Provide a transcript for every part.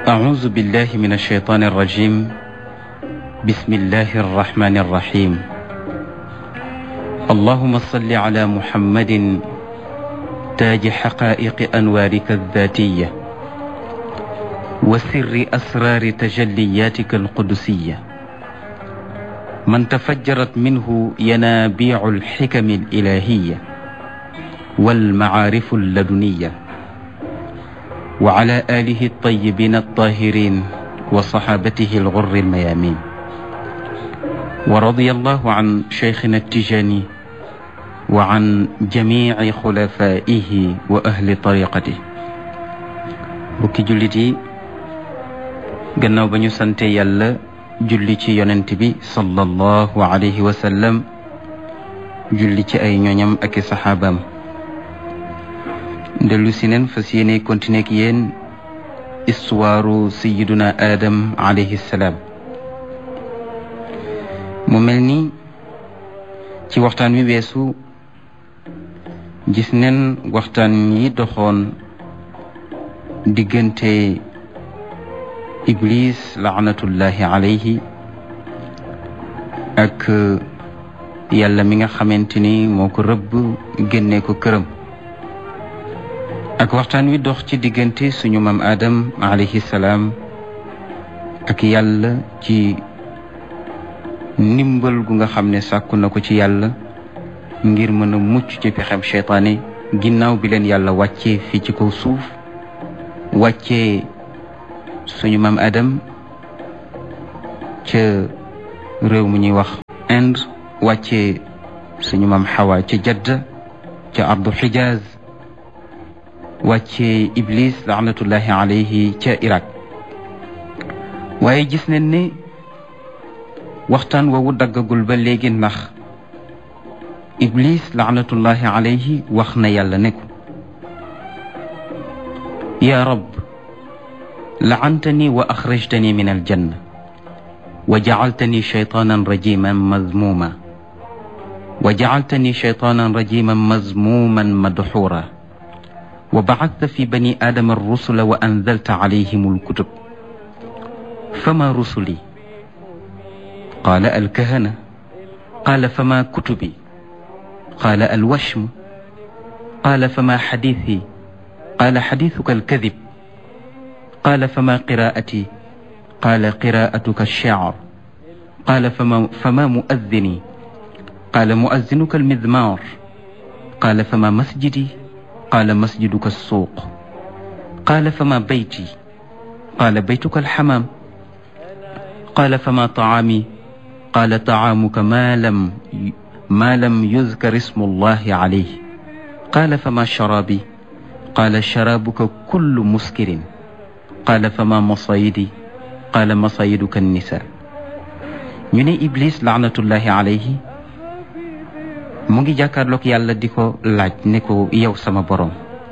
أعوذ بالله من الشيطان الرجيم. بسم الله الرحمن الرحيم. اللهم صل على محمد تاج حقائق أنوارك الذاتية وسر أسرار تجلياتك القدسية، من تفجرت منه ينابيع الحكم الإلهية والمعارف اللدنية، وعلى آله الطيبين الطاهرين وصحابته الغر الميامين، ورضي الله عن شيخنا التجاني وعن جميع خلفائه وأهل طريقته. bokki jullit yi, gannaaw ba ñu sante yàlla julli ci yonent bi sallallahu alayhi wa sallam, julli ci ay ñoñam ak i saxaabaam, dellu si neen fas yéene continuer ak yéen histoire sayiduna Adam alayhi salaam. mu mel ni ci waxtaan wi weesu gis neen waxtaan yi doxoon diggante Iblis laanatullahi alayhi ak yàlla mi nga xamante ni moo ko rëbb génne ko këram, ak waxtaan wi dox ci diggante suñu maam Adam alayhi salaam ak yàlla ci ndimbal gu nga xam ne sàkku na ko ci yàlla ngir mën a mucc ci pexem seytaane ginnaaw bi leen yàlla wàccee fii ci kaw suuf, wàccee suñu maam Adam ca réew mu ñuy wax Inde, wàccee suñu maam Hawa ca Jadda ca ardu Xijaaz, wàccee Iblis laanatullahi alayhi ca Irak. waaye gis nañ ne waxtaan woowu daggagul ba léegi, ndax Iblis laanatullahi alayhi wax na yàlla ne ko: yaa rab, la'antani wa axrajtani min aljanna wa jacaltani shaytaanan rajiman mazmuuma madxuura wa bacadta fi bani aadama arrusula wa anzalta calayhim alkutub fama rusuli qaala alkahana qaala fama kutubi qaala alwashmu qaala fama xadiisi qaala xadiisuka alkadib qaala fama qiraa'ati qaala qiraa'atuka alshicr qaala fama mu'azzini qaala mu'azzinuka almizmaar qaala fama masjidi qaala masjiduka alsuuq qaala fama bayti qaala baytuka alxamaam qaala fama tacaami qaala tacaamuka maa lam yuzkar ismu llahi calayhi qaala fama sharaabi qaala sharaabuka kullu muskirin qaala fama masayidi qaala masayiduka annisaa. ñu ne Iblis laanatullahi alayhi mu ngi jàkkaarloog yàlla di ko laaj ne ko: yow sama borom,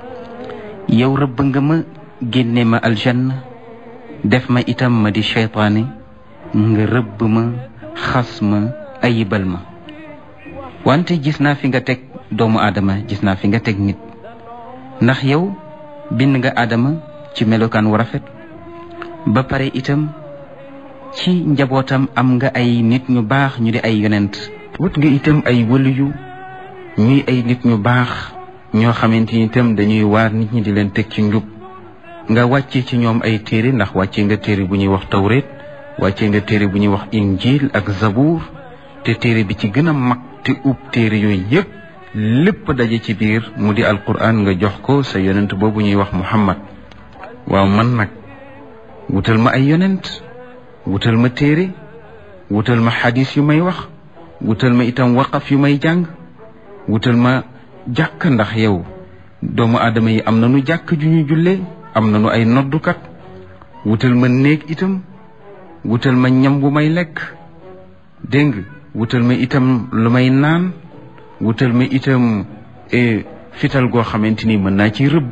yow rëbb nga ma, génne ma aljanna, def ma itam ma di seytaane, nga rëbb ma, xas ma, ayibal ma. wante gis naa fi nga teg doomu aadama, gis naa fi nga teg nit, ndax yow bind nga aadama ci melokaan wu rafet, ba pare itam ci njabootam am nga ay nit ñu baax ñu di ay yonent, wut nga itam ay waliyu ñuy ay nit ñu baax ñoo xamante ni itam dañuy waar nit ñi di leen teg ci njub. nga wàcce ci ñoom ay téere, ndax wàcce nga téere bu ñuy wax tawreet, wàcce nga téere bu ñuy wax injil ak zabuur, te téere bi ci gën a mag te ub téere yooyu yëpp lépp daje ci biir mu di alquran nga jox ko sa yonent boobu ñuy wax Muhammad. waaw man nag wutal ma ay yonent, wutal ma téere, wutal ma xadis yu may wax, wutal ma itam waqaf yu may jàng, wutal ma jàkk, ndax yow doomu aadama yi am nañu jàkk ju ñu jullee, am nañu ay noddukat, wutal ma néeg itam, wutal ma ñam bu may lekk, dégg nga, wutal ma itam lu may naan, wutal ma itam fital goo xamante ni mën naa ci rëbb.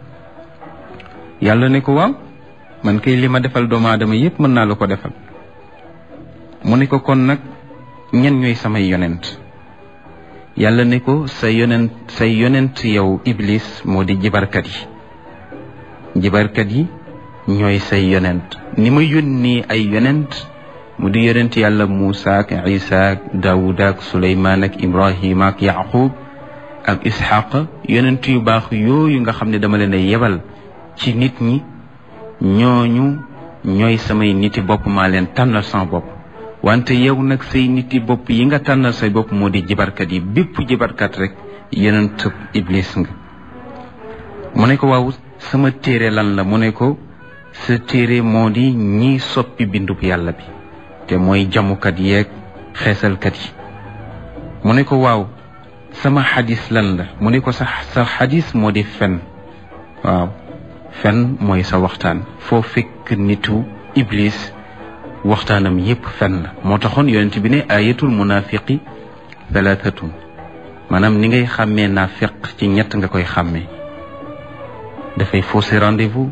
yàlla ne ko: waaw, man kay li ma defal doomu aadama yépp mën naa la ko defal. mu ne ko: kon nag ñen ñooy samay yonent? yàlla ne ko: say yonent yow Iblis moo di jibarkat yi ñooy say yonent ni ma yónni ay yonent mu di yonent yàlla Muusa ak Isa ak Daawuda ak Suleymaan ak Ibrahima ak Yaqub ak Isxaq yonent yu baax yooyu nga xam ne dama leen a yebal ci nit ñi ñooñu ñooy samay niti bopp maa leen tànnal sama bopp wante yow nag say niti bopp yi nga tànnal say bopp moo di jibarkat yi bépp jibarkat rek yonent Iblis nga mu ne ko waaw sama téere lan la mu ne ko sa téere moo di ñiy soppi bindub yàlla bi te mooy jamukat yeeg xeesalkat yi mu ne ko waaw sama xadis lan la mu ne ko sa xadis moo di fen waaw fen mooy sa waxtaan foo fekk nitu Iblis waxtaanam yépp fen la moo taxoon yonent bi ne ayatul munafiqi thalathatun maanaam ni ngay xàmmee naafiq ci ñett nga koy xàmmee dafay fausser rendez-vous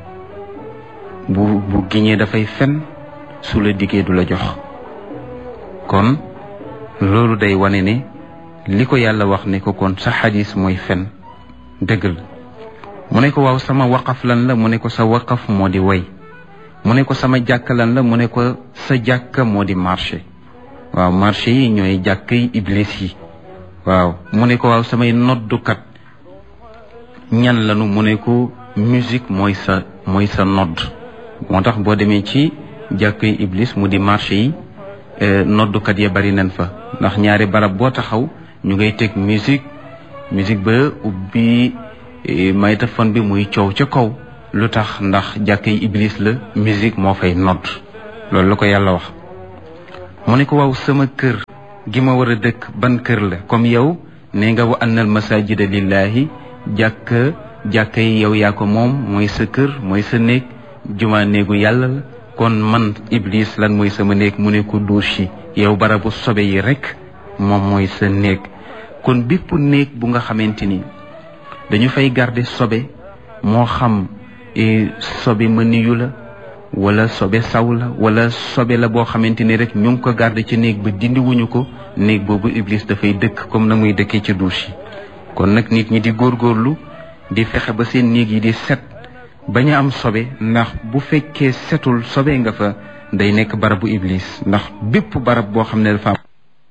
bu giñee dafay fen su la diggee du la jox kon loolu day wane ne li ko yàlla wax ne ko kon sa xadis mooy fen dëgg la mu ne ko waaw sama waqaf lan la mu ne ko sa waqaf moo di way mu ne ko sama jàkka lan la mu ne ko sa jàkka moo di marché waaw marché yi ñooy jàkk yi Iblis yi waaw mu ne ko waaw samay noddukat ñan lanu mu ne ko musique mooy sa nodd moo tax boo demee ci jàkk yi Iblis mu di marché yi noddukat ya bari nañ fa ndax ñaari barab boo taxaw ñu ngay teg musique ba ubbi maytafon bi muy coow ca kaw lu tax ndax jàkk yi Iblis la musique moo fay nodd loolu la ko yàlla wax mu ne ko waaw sama kër gi ma war a dëkk ban kër la comme yow nee nga wa annal masajida lillahi jàkka yi yow yaa ko moom mooy sa kër mooy sa néeg jumaa néegu yàlla la kon man Iblis lan mooy sama néeg mu ne ko douche yi yow barabu sobe yi rek moom mooy sa néeg kon bépp néeg bu nga xamante ni dañu fay garder sobe moo xam sobe mëniyu la wala sobe saw la wala sobe la boo xamante ni rek ñu ngi ko garder ci néeg ba dindiwuñu ko néeg boobu Iblis dafay dëkk comme na muy dëkkee ci douche yi kon nag nit ñi di góorgóorlu di fexe ba seen néeg yi di set bañ a am sobe ndax bu fekkee setul sobe nga fa day nekk barabu Iblis ndax bépp barab boo xam ne dafa am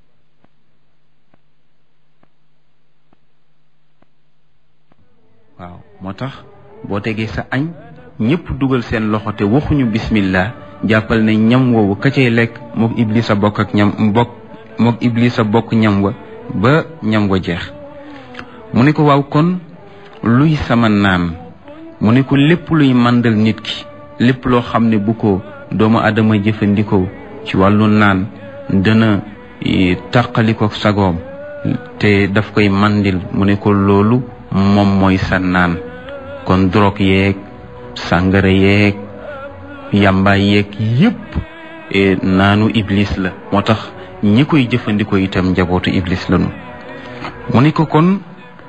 waaw moo tax boo tegee sa añ ñëpp dugal seen loxo te waxuñu bismillah jàppal ne ñam woowu ka cay lekk mook Iblis a bokk ak mook Iblis a bokk ñam wa ba ñam wa jeex mu ne ko waaw kon luy sama naan mu ne ko lépp luy màndal nit ki lépp loo xam ne bu ko doomu adama jëfandikoo ci wàllu naan dana tàqaliko sagoom te daf koy màndil mu ne ko loolu moom mooy sa naan kon drogue yeeg sàngara yeeg yàmbaay yeeg yépp naanu Iblis la moo tax ñi koy jëfandikoo itam njabootu Iblis lañu mu ne ko kon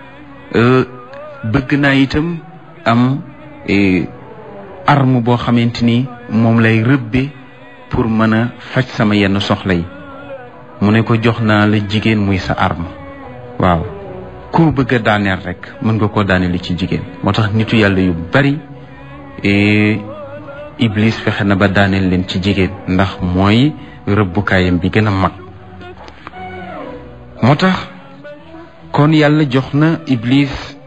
bëgg naa itam am arme boo xamante ni moom lay rëbbe pour mën a faj sama yenn soxla yi mu ne ko jox naa la jigéen muy sa arme waaw koo bëgg a daaneel rek mën nga koo daaneel ci jigéen moo tax nitu yàlla yu bari Iblis fexe na ba daaneel leen ci jigéen ndax mooy rëbbukaayam bi gën a mag moo tax kon yàlla jox na Iblis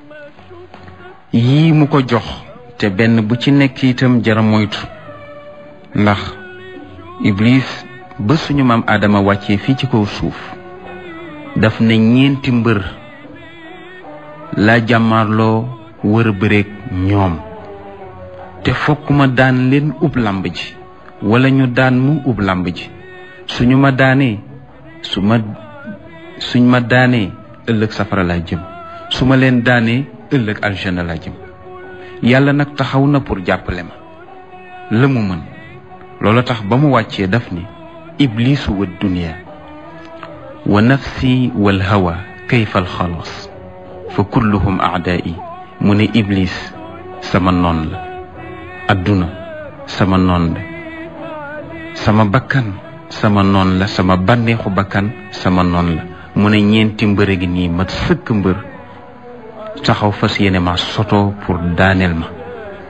yii mu ko jox te benn bu ci nekk itam jara moytu ndax Iblis ba suñu maam Adama wàccee fii ci kaw suuf daf ne ñeenti mbër laa jàmmaarloo wër bëreeg ñoom te fokk ma daan leen ub làmb ji wala ñu daan mu ub làmb ji suñ ma daanee ëllëg safara laa jëm su ma leen daanee ëllëg aljana laa jëm yàlla nag taxaw na pour jàppale ma la mu mën loolu tax ba mu wàccee daf ni iblisu wa dunya wa nafsi wal hawa kayfa al xalaas fa kulluhum aadaa'i mu ne Iblis sama noon la adduna sama noon la sama bakkan sama noon la sama bànneexu bakkan sama noon la mu ne ñeenti mbër gi nii mat sëkk mbër taxaw fas yéene ma soto pour daaneel ma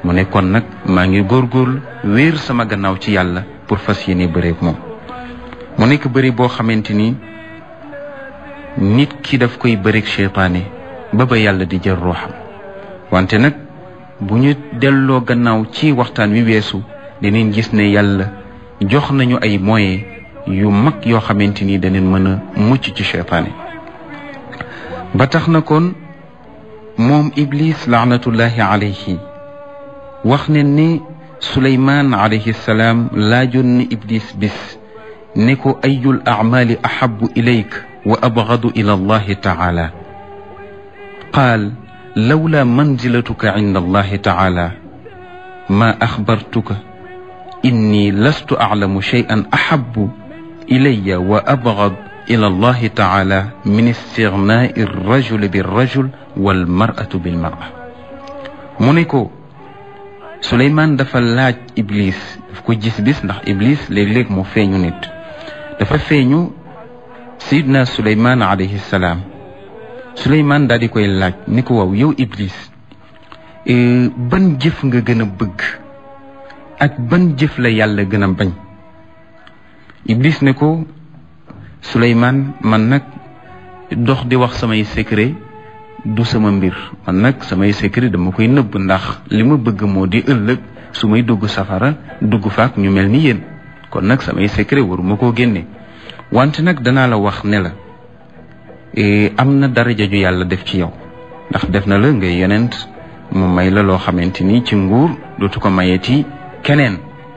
mu ne kon nag maa ngi góorgóorlu wéer sama gannaaw ci yàlla pour fas yéene bëreeg moom. mu nekk bëri boo xamante ni nit ki daf koy bëreeg seytaane ba yàlla di jël ruuxam. wante nag bu ñu delloo gannaaw ci waxtaan wi weesu dinañ gis ne yàlla jox nañu ay moyens yu mag yoo xamante ni danañ mën a mucc ci seytaane. ba tax na kon moom Iblis laanatullahi alayhi wax ne ni Suleymaan alayhi salaam laajoon na Iblis bis ne ko ayul acmaali ahabu ilayk wa abgadu ila allahi taala qaal lawla manzilatuka inda allahi taala ma axbartuka inni lastu aclamu shay'an ahabu ilaya wa abgad ila allahi taala min istignaai rajuli birrajul walmaratu bilmara. mu ne ko Suleymaan dafa laaj Iblis, daf ko gis bis ndax Iblis léeg-léeg mu feeñu nit. dafa feeñu Seydina Suleymaan alayhi salaam. Suleymaan daal di koy laaj ni ko waaw yow Iblis ban jëf nga gën a bëgg ak ban jëf la yàlla gën a bañ. Iblis ne ko Suleymaan man nag dox di wax samay secret du sama mbir, man nag samay secret dama koy nëbb ndax li ma bëgg moo di ëllëg su may dugg safara dugg faak ñu mel ni yéen, kon nag samay secret waruma koo génne. wante nag danaa la wax ne la am na daraja ju yàlla def ci yow ndax def na la ngay yonent, mu may la loo xamante ni ci nguur dootu ko mayeeti keneen.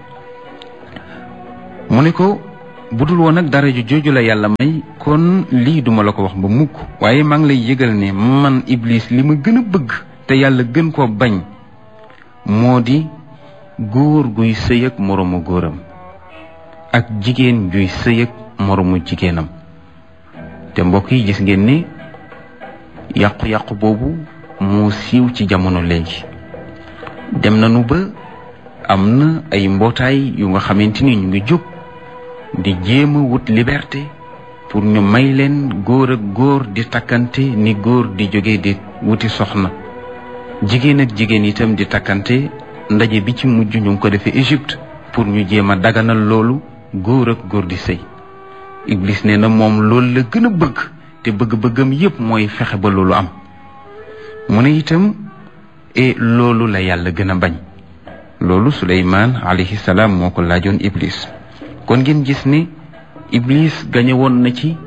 mu ne ko budul woon nag daraja jooju la yàlla may kon lii duma la ko wax ba mukk, waaye maa ngi lay yëgal ne man Iblis li ma gën a bëgg te yàlla gën koo bañ moo di góor guy sëy ak moroomu góoram ak jigéen juy sëy ak moroomu jigéenam. te mbokk yi gis ngeen ne yàqu-yàqu boobu moo siiw ci jamono léegi. dem nañu ba am na ay mbootaay yu nga xamante ni ñu ngi jóg di jéem a wut liberté pour ñu may leen góor ak góor di takkante ni góor di jóge di wuti soxna, jigéen ak jigéen itam di takkante. ndaje bi ci mujj ñu ngi ko defee Égypte pour ñu jéem a daganal loolu góor ak góor di sëy. Iblis nee na moom loolu la gën a bëgg te bëgg-bëggam yépp mooy fexe ba loolu am. mu ne itam loolu la yàlla gën a bañ. loolu Suleymaan alayhi salaam moo ko laajoon Iblis. kon ngeen gis ne Iblis gañe woon na ci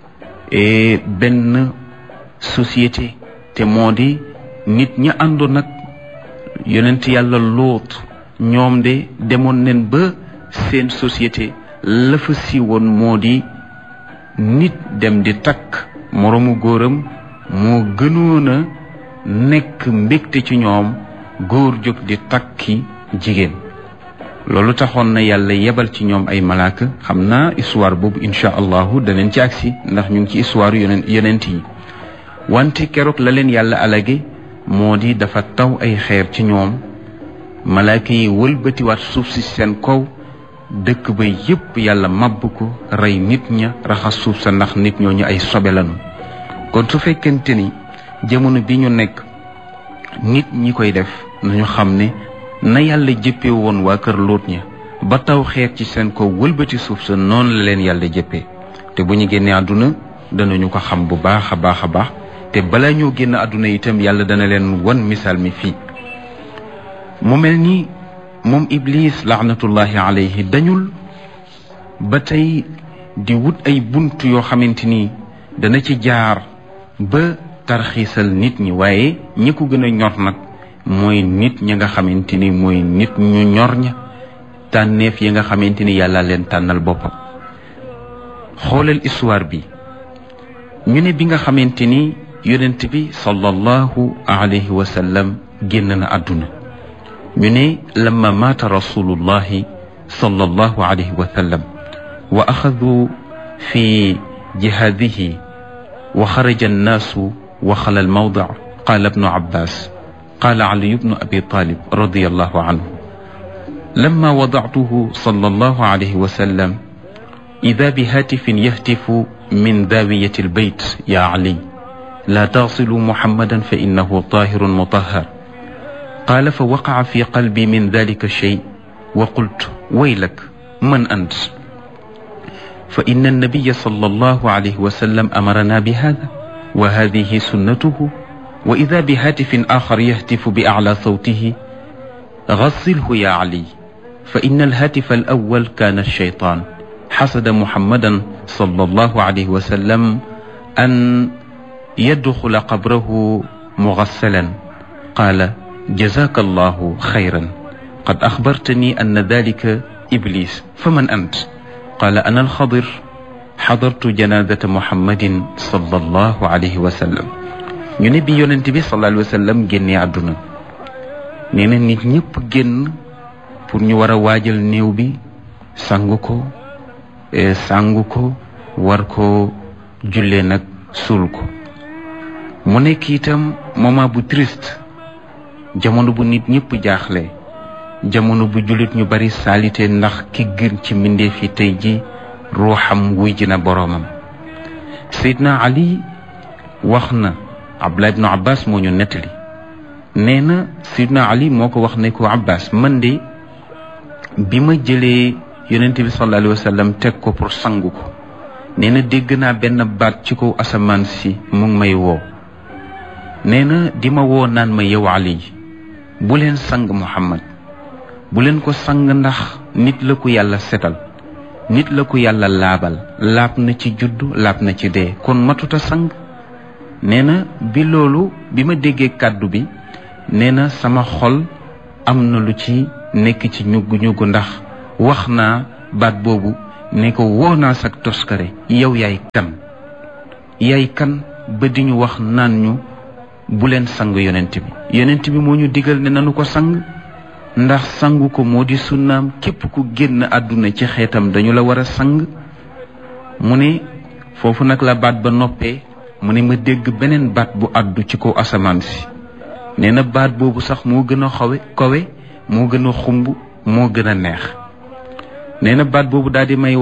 benn société te moo di nit ña àndoon nag yonent yàlla Luut. ñoom de demoon nen ba seen société la fa siiwoon moo di nit dem di takk moroomu góoram moo gënoon a nekk mbégte ci ñoom góor jóg di takki jigéen. loolu taxoon na yàlla yebal ci ñoom ay malaaka. xam naa histoire boobu incha allahu danañ ci agsi ndax ñu ngi ci histoire yonent yi. wante keroog la leen yàlla alage moo di dafa taw ay xeer ci ñoom, malaaka yi wëlbatiwaat suuf si seen kaw, dëkk ba yépp yàlla màbb ko, rey nit ña, raxas suuf sa ndax nit ñooñu ay sobe lañu. kon su fekkente ni jamono bi ñu nekk nit ñi koy def nañu xam ne na yàlla jëppee woon waa kër Lóot ña ba taw xeer ci seen kaw wëlbati suuf sa, noonu la leen yàlla jëppee. te bu ñu génnee àdduna danañu ko xam bu baax a baax a baax, te balaa ñoo génn àdduna itam yàlla dana leen wan misaal mi fii. mu mel ni moom Iblis laanatullahi alayhi dañul ba tey di wut ay bunt yoo xamante ni dana ci jaar ba tarxiisal nit ñi, waaye ñi ko gën a ñor nag mooy nit ñi nga xamante ni mooy nit ñu ñor ña, tànneef yi nga xamante ni yàlla leen tànnal boppam. xoolal histoire bi ñu ne bi nga xamante ni yonent bi sallallahu alayhi wa sallam génn na àdduna, ñu ne lamma maata rasulullahi sallallahu alayhi wa sallam wa axadu fi jihaadihi wa xaraja annaasu wa xala almawdic qaala ibnu abbas qaala ali ibnu abi talib radiyallahu anhu lamma wadactuhu sallallahu alayhi wa sallam ida bihatifin yahtifu min daawiyati albayt ya ali laa taghsilu muhammadan fa innahu tahirun mutahhar قال فوقع في قلبي من ذلك شيء وقلت ويلك من أنت؟ فإن النبي صلى الله عليه وسلم أمرنا بهذا وهذه سنته. وإذا بهاتف آخر يهتف بأعلى صوته غسله يا علي، فإن الهاتف الأول كان الشيطان حسد محمدا صلى الله عليه وسلم أن يدخل قبره مغسلا. قال جزاك الله خيرا، قد أخبرتني أن ذلك إبليس، فمن أنت؟ قال أنا الخضر، حضرت جنازة محمد صلى الله عليه وسلم. ñu ne bi yonent bi sallallahu alayhi wa sallam génnee àdduna, nee na nit ñëpp génn pour ñu war a waajal néew bi, sangu ko war ko jullee nag suul ko. mu nekk itam moment bu triste, jamono bu nit ñëpp jaaxle, jamono bu jullit ñu bari salité ndax ki gën ci mbindeef yi tey ji ruuxam wuy ji na boroomam. Seydina Ali wax na, Abdullah ibnu Abbas moo ñu nettali, nee na Seydina Ali moo ko wax ne ko Abbas, man de bi ma jëlee yonent bi sallallahu alayhi wa sallam teg ko pour sangu ko, nee na dégg naa benn baat ci kaw asamaan si mu ngi may woo, nee na di ma woo naan ma yow Ali, bu leen sang Muhammad, bu leen ko sang ndax nit la ko yàlla setal, nit la ko yàlla laabal, laab na ci juddu, laab na ci dee, kon matuta sang. nee na bi ma déggee kàddu bi, nee na sama xol am na lu ci nekk ci ñugg-ñugg ndax wax naa baat boobu ne ko woo naa sak toskare, yow yaay kan ba di ñu wax naan ñu bu leen sang yonent bi moo ñu digal ne nanu ko sang, ndax sangu ko moo di sunnaam, képp ku génn àdduna ci xeetam dañu la war a sang. mu ne foofu nag la baat ba noppee, mu ne ma dégg beneen baat bu àddu ci kaw asamaan si, nee na baat boobu sax moo gën a kawe moo gën a xumb moo gën a neex. nee na baat boobu daal di may